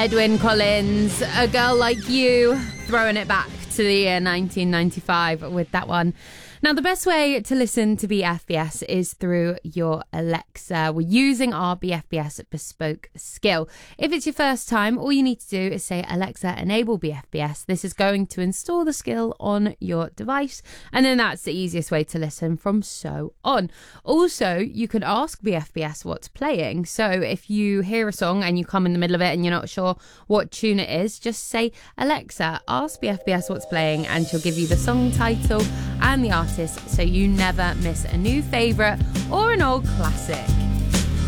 Edwyn Collins, A Girl Like You, throwing it back to the year 1995 with that one. Now, the best way to listen to BFBS is through your Alexa. We're using our BFBS bespoke skill. If it's your first time, all you need to do is say, Alexa, enable BFBS. This is going to install the skill on your device, and then that's the easiest way to listen from so on. Also, you can ask BFBS what's playing. So if you hear a song and you come in the middle of it and you're not sure what tune it is, just say, Alexa, ask BFBS what's playing, and she'll give you the song title and the artist, so you never miss a new favourite or an old classic.